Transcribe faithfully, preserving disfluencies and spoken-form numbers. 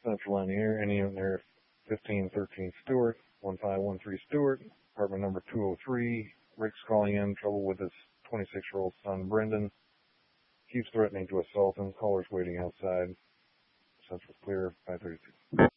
Central line here, any in there, fifteen thirteen Stewart, one five one three Stewart, apartment number two oh three. Rick's calling in, trouble with his twenty-six-year-old son, Brendan. Keeps threatening to assault him. Caller's waiting outside. Central's clear, five thirty-two.